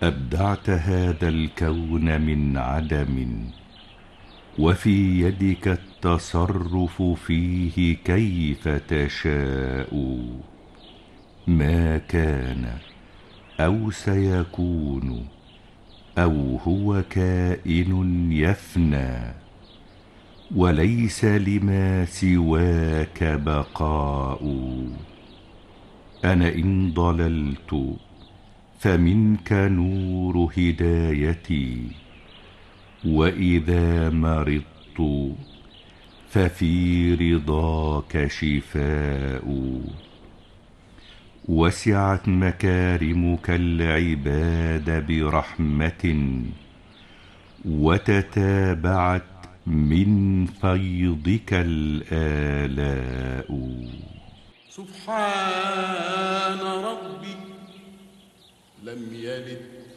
أبدعت هذا الكون من عدم، وفي يدك التصرف فيه كيف تشاء. ما كان أو سيكون أو هو كائن يفنى، وليس لما سواك بقاء. أنا إن ضللت فمنك نور هدايتي، وإذا مرضت ففي رضاك شفاء. وسعت مكارمك العباد برحمة، وتتابعت من فيضك الآلاء. سبحان ربي لم يلد